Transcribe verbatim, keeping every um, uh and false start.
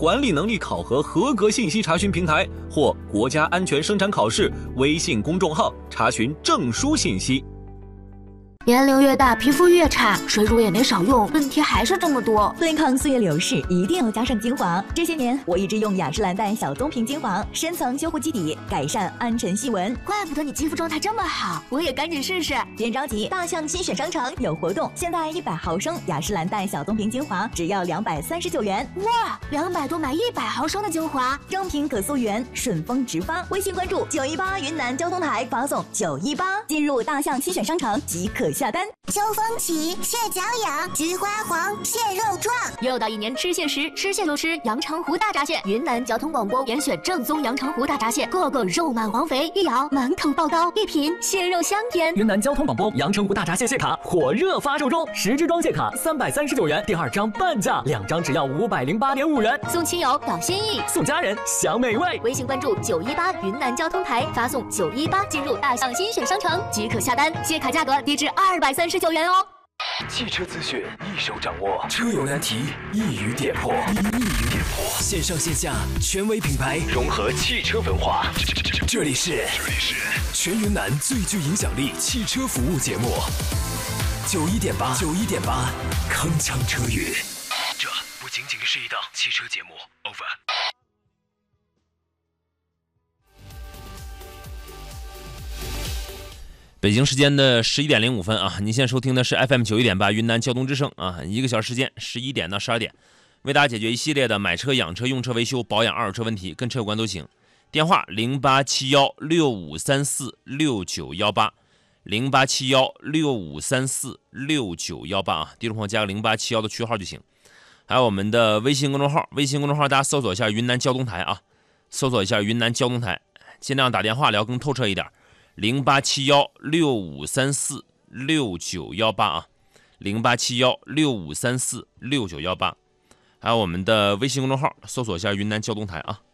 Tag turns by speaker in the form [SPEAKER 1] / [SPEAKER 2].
[SPEAKER 1] 管理能力考核合格信息查询平台或国家安全生产考试微信公众号查询证书信息。
[SPEAKER 2] 年龄越大，皮肤越差，水乳也没少用，问题还是这么多。
[SPEAKER 3] 对抗岁月流逝，一定要加上精华。这些年，我一直用雅诗兰黛小棕瓶精华，深层修护基底，改善暗沉细纹。
[SPEAKER 2] 怪不得你肌肤状态这么好，我也赶紧试试。
[SPEAKER 3] 别着急，大象新选商城有活动，现在一百毫升雅诗兰黛小棕瓶精华只要两百三十九元。
[SPEAKER 2] 哇，两百多买一百毫升的精华，
[SPEAKER 3] 正品可溯源，顺丰直发。微信关注九一八云南交通台，发送九一八，进入大象新选商城即可下单。
[SPEAKER 4] 秋风起，蟹脚痒，菊花黄，蟹肉壮。
[SPEAKER 2] 又到一年吃蟹时，吃蟹就吃阳澄湖大闸蟹。云南交通广播严选正宗阳澄湖大闸蟹，个个肉满黄肥，一咬满口爆膏，一品蟹肉香甜。
[SPEAKER 5] 云南交通广播阳澄湖大闸蟹蟹卡火热发售中，十支装蟹卡三百三十九元，第二张半价，两张只要五百零八点五元。
[SPEAKER 2] 送亲友表心意，
[SPEAKER 5] 送家人享美味。
[SPEAKER 2] 微信关注九一八云南交通台，发送九一八进入大象新选商城即可下单，蟹卡价格低至二百三十九元哦。
[SPEAKER 6] 汽车资讯一手掌握，车友难题一语点破，一语点破。线上线下权威品牌融合汽车文化，这里是这里是全云南最具影响力汽车服务节目，九一点八九一点八，铿锵车语。这不仅仅是一档汽车节目 ，over。
[SPEAKER 7] 北京时间的十一点零五分啊，您现在收听的是 F M 九一点八云南交通之声啊，一个小时时间，十一点到十二点，为大家解决一系列的买车、养车、用车、维修、保养、二手车问题，跟车有关都行。电话零八七幺六五三四六九幺八，零八七幺六五三四六九幺八啊，听众朋友加个零八七幺的区号就行。还有我们的微信公众号，微信公众号大家搜索一下云南交通台啊，搜索一下云南交通台，尽量打电话聊更透彻一点。零八七幺六五三四六九幺八啊，零八七幺六五三四六九幺八，还有我们的微信公众号，搜索一下云南交通台啊。